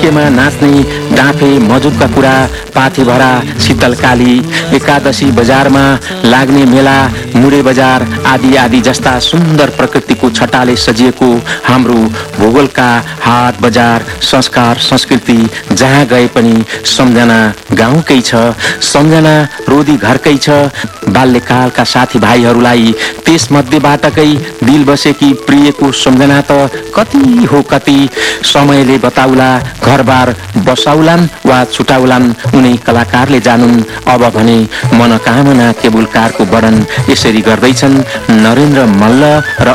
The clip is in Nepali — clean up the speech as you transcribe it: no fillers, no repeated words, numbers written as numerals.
केमा नाच्ने डाँफे मजुरका कुरा, पाथीभरा, शीतलकाली, एकादशी बजारमा लाग्ने मेला, मुडे बजार आदि आदि जस्ता सुन्दर प्रकृतिको छटाले सजिएको हाम्रो भूगोलका हाट बजार, संस्कार संस्कृति जहाँ गए पनि सम्झना गाउँकै छ, सम्झना रोदी घरकै छ। बाल्यकालका साथीभाइहरूलाई त्यस मध्येबाटकै दिल बसेकी प्रियको सम्झना त कति हो कति, समयले बताउला, घरबार बसाउलान् वा छुटाउलान् उनी कलाकारले जानुन्। अब भने मनोकामना केबुल कारको वर्णन यसरी गर्दैछन् नरेन्द्र मल्ल र